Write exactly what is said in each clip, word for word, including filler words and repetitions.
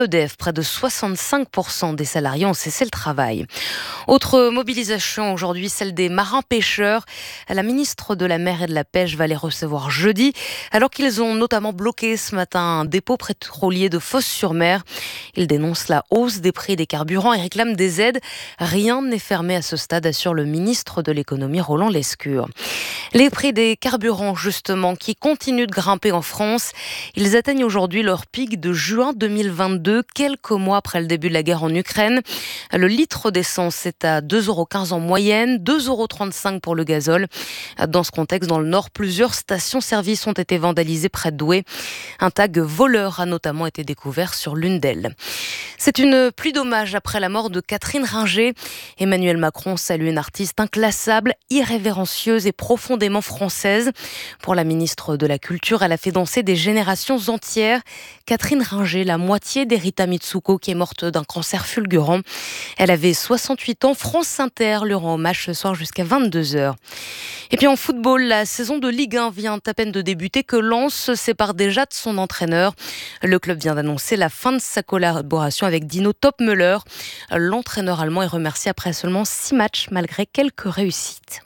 E D F, près de soixante-cinq pour cent des salariés ont cessé le travail. Autre mobilisation aujourd'hui, celle des marins-pêcheurs. La ministre de la Mer et de la Pêche va les recevoir jeudi, alors qu'ils ont notamment bloqué ce matin un dépôt pétrolier de Fos-sur-Mer. Ils dénoncent la hausse des prix des carburants et réclament des aides. Rien n'est fermé à ce stade, assure le ministre de l'économie Roland Lescure. Les prix des carburants, justement, qui continuent de grimper en France. Ils atteignent aujourd'hui leur pic de juin deux mille vingt-deux, quelques mois après le début de la guerre en Ukraine. Le litre d'essence est à deux euros quinze en moyenne, deux euros trente-cinq pour le gazole. Dans ce contexte, dans le Nord, plusieurs stations-service ont été vandalisées près de Douai. Un tag voleur a notamment été découvert sur l'une d'elles. C'est une pluie d'hommages après la mort de Catherine Ringer. Emmanuel Macron salue une artiste inclassable, irrévérencieuse et profondément française. Pour la ministre de la Culture, elle a fait danser des générations entières. Catherine Ringer, la moitié d'Erita Mitsuko, qui est morte d'un cancer fulgurant. Elle avait soixante-huit ans. France Inter lui rend hommage ce soir jusqu'à vingt-deux heures. Et puis en football, la saison de Ligue un vient à peine de débuter que Lens se sépare déjà de son entraîneur. Le club vient d'annoncer la fin de sa collaboration avec Dino Topmöller. L'entraîneur allemand est remercié après seulement six matchs, malgré quelques réussites.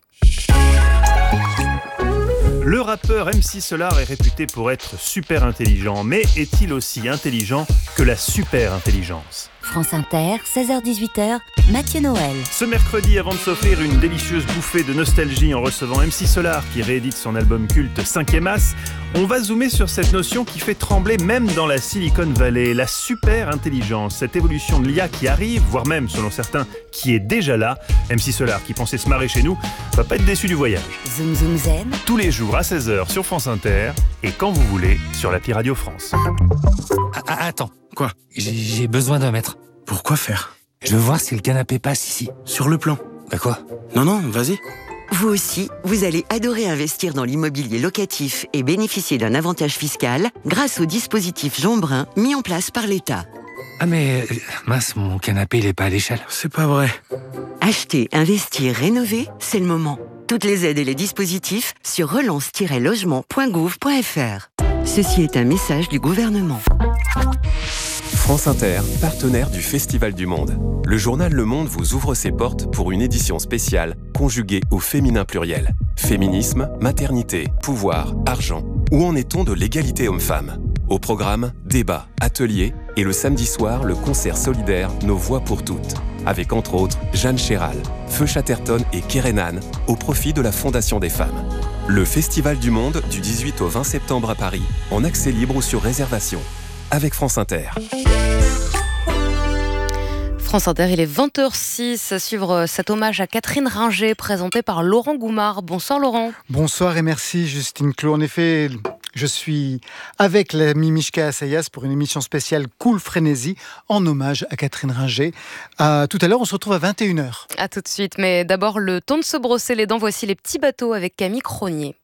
Le rappeur M C Solar est réputé pour être super intelligent, mais est-il aussi intelligent que la super intelligence ? France Inter, seize heures dix-huit heures, Mathieu Noël. Ce mercredi, avant de s'offrir une délicieuse bouffée de nostalgie en recevant M C Solar qui réédite son album culte cinquième As, on va zoomer sur cette notion qui fait trembler même dans la Silicon Valley, la super intelligence, cette évolution de l'I A qui arrive, voire même, selon certains, qui est déjà là. M C Solar, qui pensait se marrer chez nous, va pas être déçu du voyage. Zoom Zoom Zen. Tous les jours à seize heures sur France Inter et quand vous voulez sur l'appli Radio France. Ah, ah, attends. Quoi ? J'ai, j'ai besoin d'un mètre. Pourquoi faire ? Je veux voir si le canapé passe ici. Sur le plan. Bah quoi ? Non, non, vas-y. Vous aussi, vous allez adorer investir dans l'immobilier locatif et bénéficier d'un avantage fiscal grâce au dispositif Jean Brun mis en place par l'État. Ah mais, euh, mince, mon canapé il est pas à l'échelle. C'est pas vrai. Acheter, investir, rénover, c'est le moment. Toutes les aides et les dispositifs sur relance tiret logement point gouv point f r. Ceci est un message du gouvernement. France Inter, partenaire du Festival du Monde. Le journal Le Monde vous ouvre ses portes pour une édition spéciale conjuguée au féminin pluriel. Féminisme, maternité, pouvoir, argent. Où en est-on de l'égalité homme-femme ? Au programme, débats, ateliers et le samedi soir, le concert solidaire Nos Voix pour toutes. Avec entre autres Jeanne Chéral, Feu Chatterton et Kerenan au profit de la Fondation des femmes. Le Festival du Monde du dix-huit au vingt septembre à Paris, en accès libre ou sur réservation. Avec France Inter. France Inter, il est vingt heures six à suivre cet hommage à Catherine Ringer présenté par Laurent Goumard. Bonsoir Laurent. Bonsoir et merci Justine Clos. En effet, je suis avec l'ami Mishka Assayas pour une émission spéciale Cool Frénésie en hommage à Catherine Ringer. Euh, tout à l'heure, on se retrouve à vingt et une heures. À tout de suite, mais d'abord le temps de se brosser les dents. Voici les petits bateaux avec Camille Cronier.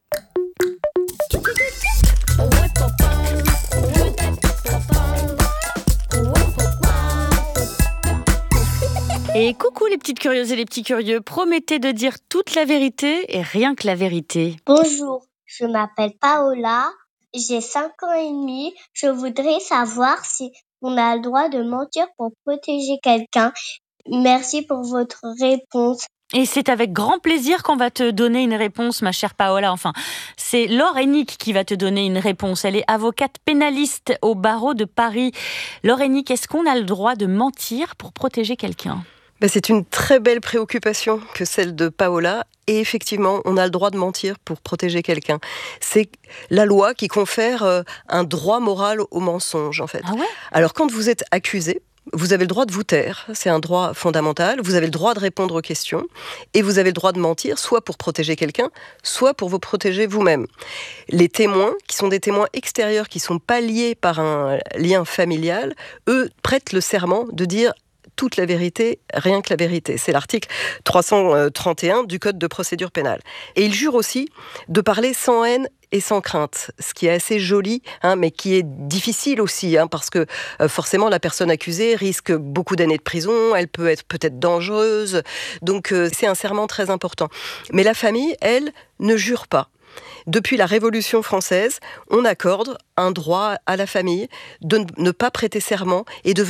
Et coucou les petites curieuses et les petits curieux, promettez de dire toute la vérité et rien que la vérité. Bonjour, je m'appelle Paola, j'ai cinq ans et demi. Je voudrais savoir si on a le droit de mentir pour protéger quelqu'un. Merci pour votre réponse. Et c'est avec grand plaisir qu'on va te donner une réponse, ma chère Paola. Enfin, c'est Laure Hennick qui va te donner une réponse. Elle est avocate pénaliste au barreau de Paris. Laure Hennick, est-ce qu'on a le droit de mentir pour protéger quelqu'un ? Ben, c'est une très belle préoccupation que celle de Paola. Et effectivement, on a le droit de mentir pour protéger quelqu'un. C'est la loi qui confère euh, un droit moral au mensonge, en fait. Ah ouais ? Alors, quand vous êtes accusé, vous avez le droit de vous taire, c'est un droit fondamental. Vous avez le droit de répondre aux questions et vous avez le droit de mentir, soit pour protéger quelqu'un, soit pour vous protéger vous-même. Les témoins, qui sont des témoins extérieurs, qui ne sont pas liés par un lien familial, eux prêtent le serment de dire toute la vérité, rien que la vérité. C'est l'article trois cent trente et un du Code de procédure pénale. Et ils jurent aussi de parler sans haine et sans crainte, ce qui est assez joli, hein, mais qui est difficile aussi, hein, parce que euh, forcément la personne accusée risque beaucoup d'années de prison, elle peut être peut-être dangereuse, donc euh, c'est un serment très important. Mais la famille, elle, ne jure pas. Depuis la Révolution française, on accorde un droit à la famille de ne pas prêter serment et de